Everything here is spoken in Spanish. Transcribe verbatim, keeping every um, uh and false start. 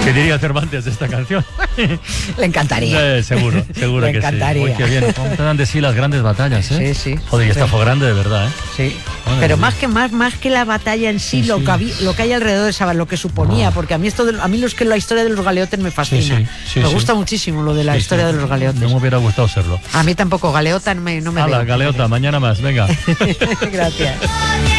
¿Qué diría Cervantes de esta canción? Le encantaría. Eh, seguro, seguro Le que encantaría. sí. Uy, qué bien. ¿Cómo te dan de sí las grandes batallas, eh? Sí, sí. Joder, y esta Sí. fue grande de verdad, ¿eh? Sí. Madre Pero mía. más que más, más que la batalla en sí, Sí, lo sí. que había, lo que hay alrededor de esa, lo que suponía, Ah. porque a mí esto de, a mí los que la historia de los galeotes me fascina. Sí, sí, sí, me sí. gusta muchísimo lo de la Sí, historia sí. de los galeotes. No me hubiera gustado serlo. A mí tampoco, galeota no me, no me Hala, veo. galeota, mañana más, venga. Gracias.